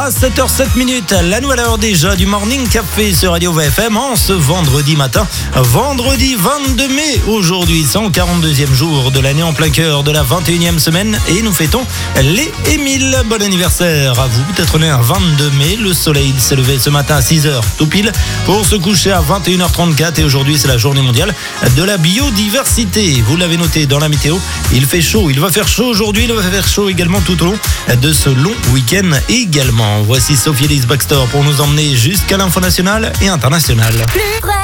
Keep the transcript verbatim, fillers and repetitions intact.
à sept heures sept minutes, la nouvelle heure déjà du Morning Café sur Radio V F M en ce vendredi matin. Vendredi vingt-deux mai, aujourd'hui cent quarante-deuxième jour de l'année en plein cœur de la vingt et unième semaine et nous fêtons les Émile. Bon anniversaire à vous, peut-être né un vingt-deux mai. Le soleil s'est levé ce matin à six heures tout pile pour se coucher à vingt et une heures trente-quatre et aujourd'hui c'est la journée mondiale de la biodiversité. Vous l'avez noté dans la météo, il fait chaud, il va faire chaud aujourd'hui, il va faire chaud également tout au long de ce long week-end également. Voici Sophie Elise Baxter pour nous emmener jusqu'à l'info nationale et internationale.